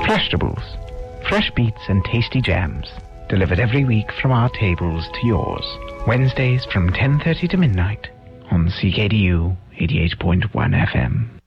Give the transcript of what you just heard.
Freshtables, fresh beets and tasty jams, delivered every week from our tables to yours. Wednesdays from 10:30 to midnight on CKDU 88.1 FM.